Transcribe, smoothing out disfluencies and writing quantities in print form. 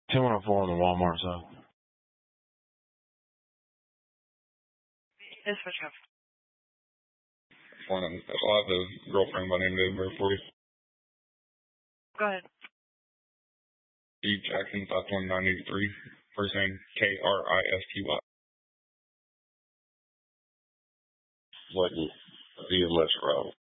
1004 on the Walmart side. Yes, what you have? Morning. I'll have a girlfriend by name of Amber for you. Go ahead. Steve Jackson, 51983. First name Kristy. Wasn't the less row.